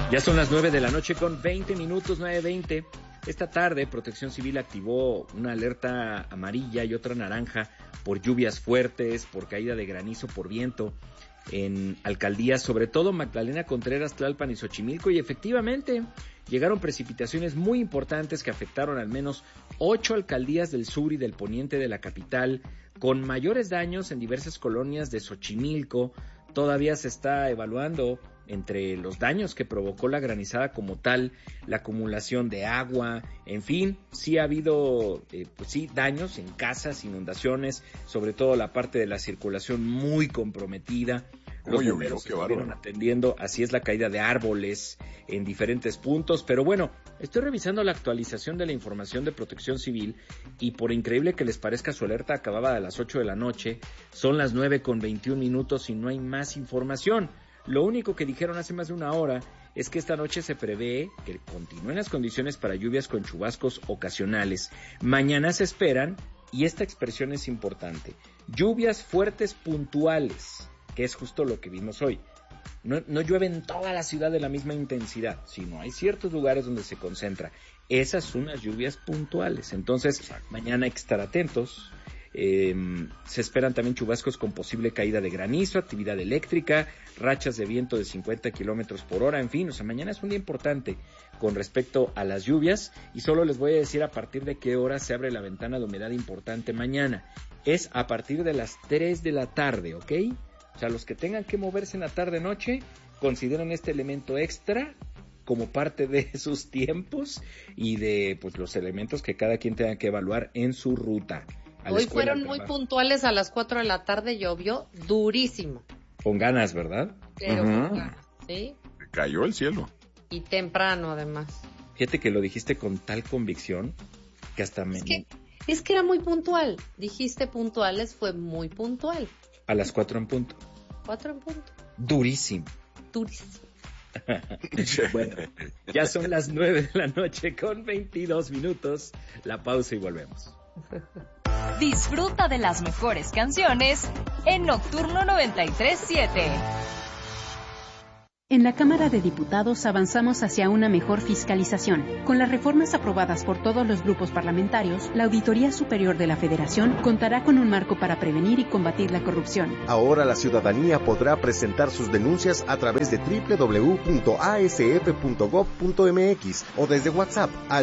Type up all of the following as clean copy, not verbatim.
Ya son las 9 de la noche con 20 minutos, 9:20. Esta tarde, Protección Civil activó una alerta amarilla y otra naranja por lluvias fuertes, por caída de granizo, por viento en alcaldías, sobre todo Magdalena Contreras, Tlalpan y Xochimilco, y efectivamente llegaron precipitaciones muy importantes que afectaron al menos 8 alcaldías del sur y del poniente de la capital, con mayores daños en diversas colonias de Xochimilco. Todavía se está evaluando entre los daños que provocó la granizada como tal, la acumulación de agua, en fin, sí ha habido daños en casas, inundaciones, sobre todo la parte de la circulación muy comprometida. Los bomberos estuvieron atendiendo, así es, la caída de árboles en diferentes puntos, pero bueno, estoy revisando la actualización de la información de Protección Civil y por increíble que les parezca, su alerta acababa a las 8 de la noche, son las 9:21 y no hay más información. Lo único que dijeron hace más de una hora es que esta noche se prevé que continúen las condiciones para lluvias con chubascos ocasionales. Mañana se esperan, y esta expresión es importante, lluvias fuertes puntuales, que es justo lo que vimos hoy. No llueve en toda la ciudad de la misma intensidad, sino hay ciertos lugares donde se concentra. Esas son las lluvias puntuales. Entonces, mañana hay que estar atentos. Se esperan también chubascos con posible caída de granizo, actividad eléctrica, rachas de viento de 50 kilómetros por hora, en fin, mañana es un día importante con respecto a las lluvias, y solo les voy a decir a partir de qué hora se abre la ventana de humedad importante mañana. Es a partir de las 3 de la tarde, ¿ok? O sea, los que tengan que moverse en la tarde-noche, consideren este elemento extra como parte de sus tiempos y de los elementos que cada quien tenga que evaluar en su ruta. Hoy fueron muy puntuales a las 4 de la tarde, llovió durísimo. Con ganas, ¿verdad? Pero con ganas, ¿sí? Cayó el cielo. Y temprano, además. Fíjate que lo dijiste con tal convicción que hasta Es que era muy puntual. Dijiste puntuales, fue muy puntual. A las 4 en punto. 4 en punto. Durísimo. Bueno, ya son las 9 de la noche con 22 minutos. La pausa y volvemos. Disfruta de las mejores canciones en Nocturno 93.7. En la Cámara de Diputados avanzamos hacia una mejor fiscalización. Con las reformas aprobadas por todos los grupos parlamentarios, la Auditoría Superior de la Federación contará con un marco para prevenir y combatir la corrupción. Ahora la ciudadanía podrá presentar sus denuncias a través de www.asf.gov.mx o desde WhatsApp al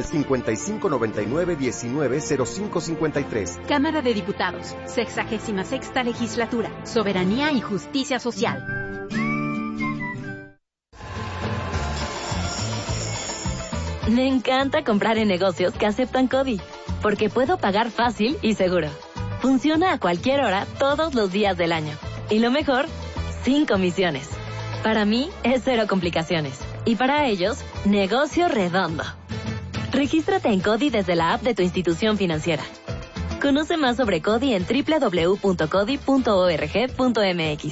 5599-190553. Cámara de Diputados, 66ª Legislatura, Soberanía y Justicia Social. Me encanta comprar en negocios que aceptan CODI, porque puedo pagar fácil y seguro. Funciona a cualquier hora, todos los días del año. Y lo mejor, sin comisiones. Para mí, es cero complicaciones. Y para ellos, negocio redondo. Regístrate en CODI desde la app de tu institución financiera. Conoce más sobre CODI en www.codi.org.mx.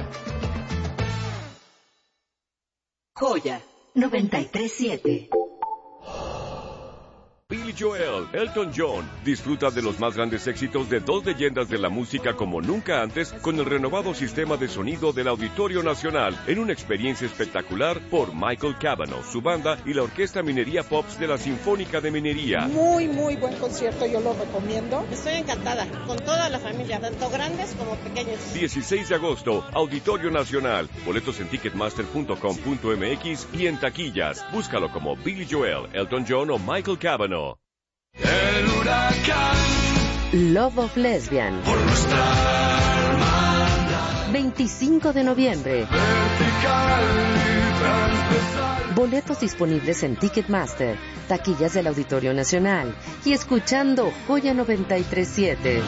Joya 93.7. Billy Joel, Elton John, disfruta de los más grandes éxitos de dos leyendas de la música como nunca antes con el renovado sistema de sonido del Auditorio Nacional en una experiencia espectacular por Michael Cavanaugh, su banda y la Orquesta Minería Pops de la Sinfónica de Minería. Muy buen concierto, yo lo recomiendo. Estoy encantada, con toda la familia, tanto grandes como pequeños. 16 de agosto, Auditorio Nacional. Boletos en ticketmaster.com.mx y en taquillas. Búscalo como Billy Joel, Elton John o Michael Cavanaugh. El huracán. Love of Lesbian. Por nuestra hermandad. 25 de noviembre. Vertical y transversal. Boletos disponibles en Ticketmaster, taquillas del Auditorio Nacional y escuchando Joya 93.7.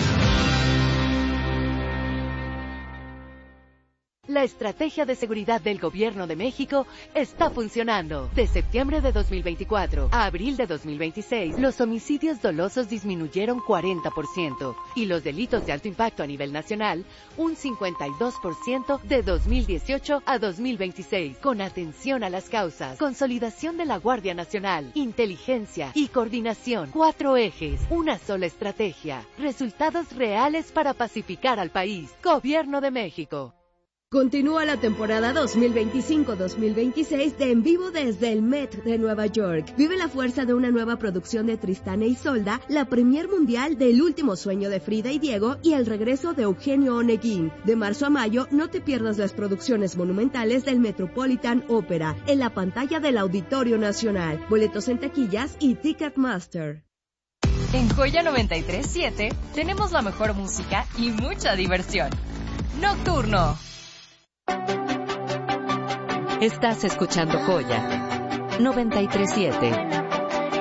La estrategia de seguridad del Gobierno de México está funcionando. De septiembre de 2024 a abril de 2026, los homicidios dolosos disminuyeron 40% y los delitos de alto impacto a nivel nacional un 52% de 2018 a 2026. Con atención a las causas, consolidación de la Guardia Nacional, inteligencia y coordinación. 4 ejes, una sola estrategia. Resultados reales para pacificar al país. Gobierno de México. Continúa la temporada 2025-2026 de En Vivo desde el Met de Nueva York. Vive la fuerza de una nueva producción de Tristán e Isolda, la premier mundial del Último Sueño de Frida y Diego y el regreso de Eugenio Oneguín. De marzo a mayo, no te pierdas las producciones monumentales del Metropolitan Opera en la pantalla del Auditorio Nacional. Boletos en taquillas y Ticketmaster. En Joya 93.7 tenemos la mejor música y mucha diversión. Nocturno. Estás escuchando Joya 93.7.